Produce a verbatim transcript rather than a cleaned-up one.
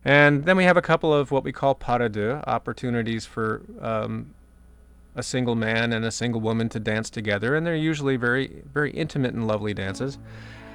And then we have a couple of what we call pas de deux, opportunities for um, a single man and a single woman to dance together, and they're usually very, very intimate and lovely dances.